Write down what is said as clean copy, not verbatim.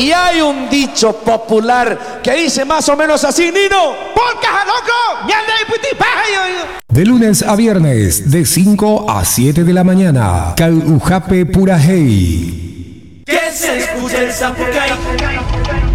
Y hay un dicho popular que dice más o menos así, Nino. De lunes a viernes, de 5 a 7 de la mañana, Calhujape Purajey. Que se escuche el zapucay.